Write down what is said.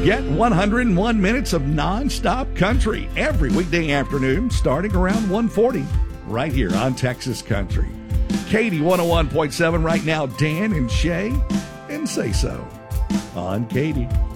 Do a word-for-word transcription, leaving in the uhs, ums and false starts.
Get one hundred one minutes of non-stop country every weekday afternoon starting around one forty right here on Texas Country. Katy one oh one point seven right now. Dan and Shay and Say So on Katy.